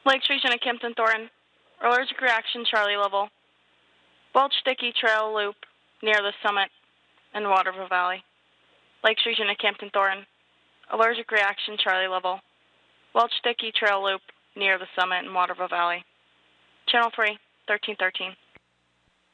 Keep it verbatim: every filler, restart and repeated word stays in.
Lakes region of Kempton Thornton. Allergic reaction Charlie level. Welch Dickey Trail Loop near the summit in Waterville Valley. Lakes region of Kempton Thornton. Allergic reaction Charlie level. Welch Dickey Trail Loop near the summit in Waterville Valley. Channel three, thirteen thirteen.